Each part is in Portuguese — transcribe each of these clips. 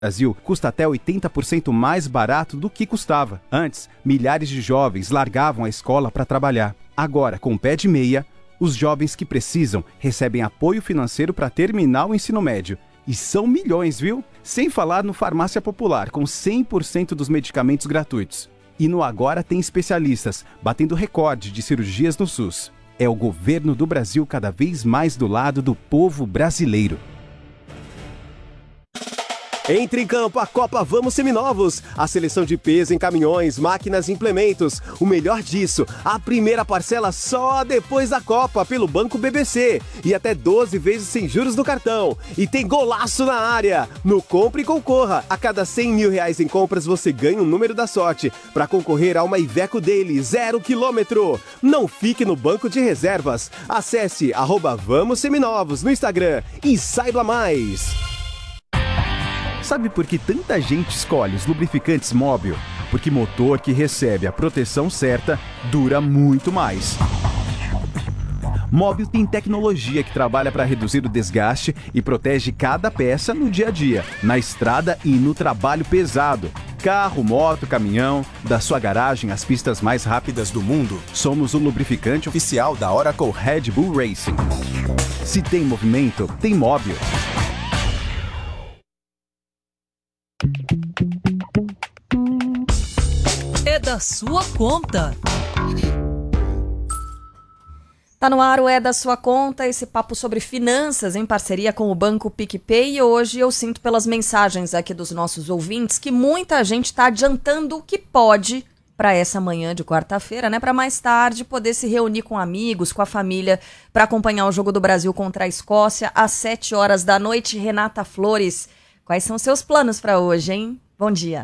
Brasil custa até 80% mais barato do que custava. Antes, milhares de jovens largavam a escola para trabalhar. Agora, com o pé de meia, os jovens que precisam recebem apoio financeiro para terminar o ensino médio. E são milhões, viu? Sem falar no Farmácia Popular, com 100% dos medicamentos gratuitos. E no Agora tem especialistas, batendo recorde de cirurgias no SUS. É o governo do Brasil cada vez mais do lado do povo brasileiro. Entre em campo a Copa Vamos Seminovos. A seleção de peso em caminhões, máquinas e implementos. O melhor disso, a primeira parcela só depois da Copa pelo Banco BBC. E até 12 vezes sem juros no cartão. E tem golaço na área. No Compre e Concorra. A cada R$100 mil em compras você ganha um número da sorte para concorrer a uma Iveco Daily 0 km. Não fique no banco de reservas. Acesse @Vamos Seminovos no Instagram e saiba mais. Sabe por que tanta gente escolhe os lubrificantes Móbil? Porque motor que recebe a proteção certa dura muito mais. Móbil tem tecnologia que trabalha para reduzir o desgaste e protege cada peça no dia a dia, na estrada e no trabalho pesado. Carro, moto, caminhão, da sua garagem às pistas mais rápidas do mundo, somos o lubrificante oficial da Oracle Red Bull Racing. Se tem movimento, tem Móbil. É da sua conta. Tá no ar o É da Sua Conta, esse papo sobre finanças em parceria com o Banco PicPay. E hoje eu sinto pelas mensagens aqui dos nossos ouvintes que muita gente está adiantando o que pode para essa manhã de quarta-feira, né? Para mais tarde poder se reunir com amigos, com a família, para acompanhar o jogo do Brasil contra a Escócia às 7 horas da noite. Renata Flores, quais são seus planos para hoje, hein? Bom dia.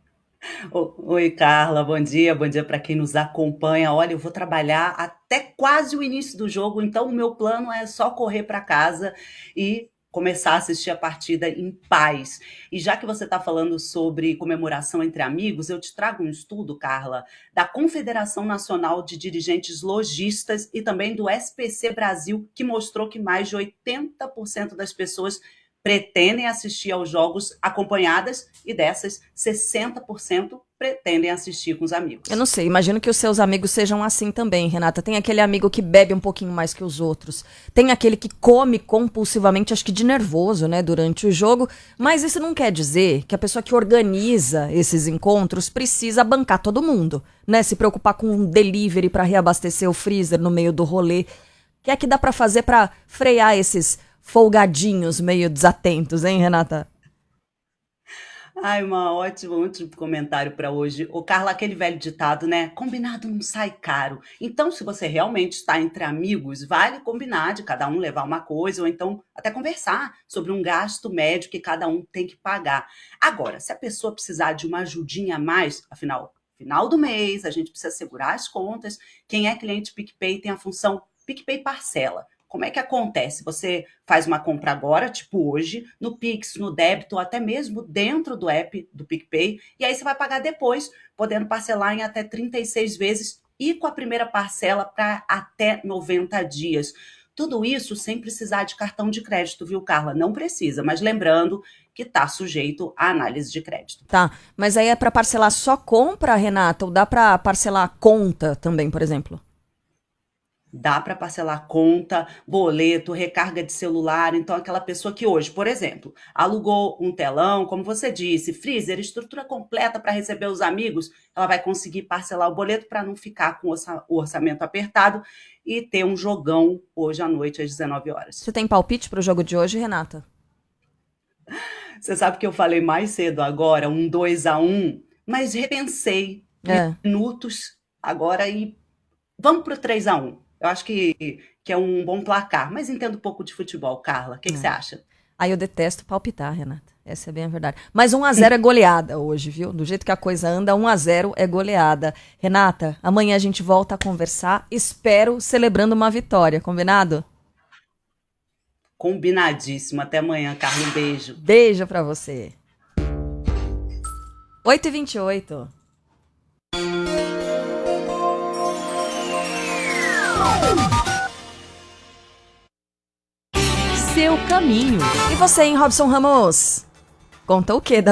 Oi, Carla, bom dia para quem nos acompanha. Olha, eu vou trabalhar até quase o início do jogo, então o meu plano é só correr para casa e começar a assistir a partida em paz. E já que você está falando sobre comemoração entre amigos, eu te trago um estudo, Carla, da Confederação Nacional de Dirigentes Lojistas e também do SPC Brasil, que mostrou que mais de 80% das pessoas pretendem assistir aos jogos acompanhadas e dessas, 60% pretendem assistir com os amigos. Eu não sei, imagino que os seus amigos sejam assim também, Renata. Tem aquele amigo que bebe um pouquinho mais que os outros. Tem aquele que come compulsivamente, acho que de nervoso, né, durante o jogo. Mas isso não quer dizer que a pessoa que organiza esses encontros precisa bancar todo mundo, né? Se preocupar com um delivery para reabastecer o freezer no meio do rolê. O que é que dá para fazer para frear esses folgadinhos meio desatentos, hein, Renata? Ai, um ótimo comentário para hoje. Ô, Carla, aquele velho ditado, né? Combinado não sai caro. Então, se você realmente está entre amigos, vale combinar de cada um levar uma coisa ou então até conversar sobre um gasto médio que cada um tem que pagar. Agora, se a pessoa precisar de uma ajudinha a mais, afinal, final do mês, a gente precisa segurar as contas. Quem é cliente PicPay tem a função PicPay Parcela. Como é que acontece? Você faz uma compra agora, tipo hoje, no Pix, no débito, ou até mesmo dentro do app do PicPay, e aí você vai pagar depois, podendo parcelar em até 36 vezes e com a primeira parcela para até 90 dias. Tudo isso sem precisar de cartão de crédito, viu, Carla? Não precisa, mas lembrando que está sujeito à análise de crédito. Tá, mas aí é para parcelar só compra, Renata, ou dá para parcelar a conta também, por exemplo? Dá para parcelar conta, boleto, recarga de celular. Então, aquela pessoa que hoje, por exemplo, alugou um telão, como você disse, freezer, estrutura completa para receber os amigos, ela vai conseguir parcelar o boleto para não ficar com o orçamento apertado e ter um jogão hoje à noite às 19 horas. Você tem palpite para o jogo de hoje, Renata? Você sabe que eu falei mais cedo agora, 2-1, mas repensei minutos agora e vamos para o 3-1. Eu acho que é um bom placar, mas entendo um pouco de futebol, Carla. O que você acha? Aí eu detesto palpitar, Renata. Essa é bem a verdade. Mas 1-0 é goleada hoje, viu? Do jeito que a coisa anda, 1-0 é goleada. Renata, amanhã a gente volta a conversar, espero celebrando uma vitória, combinado? Combinadíssimo. Até amanhã, Carla. Um beijo. Beijo pra você. 8h28. Seu caminho. E você, hein, Robson Ramos? Conta o quê?